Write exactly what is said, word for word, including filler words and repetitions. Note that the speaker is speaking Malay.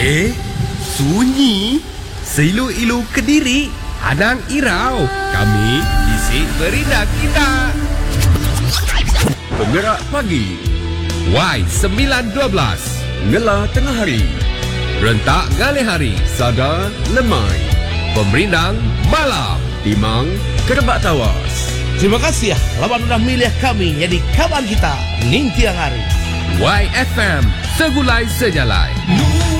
Eh, sunyi. Seilu-ilu Kediri, Anang Irau. Kami isi berita kita. Penggerak pagi, Y sembilan dua belas. Ngela tengah hari, Rentak Galih Hari. Sada lemai, Pemerindang Malam. Timang kerebak tawas. Terima kasih ya, lawan sudah milih kami jadi kawan kita ning tiang hari. Y F M, segulai sejalai.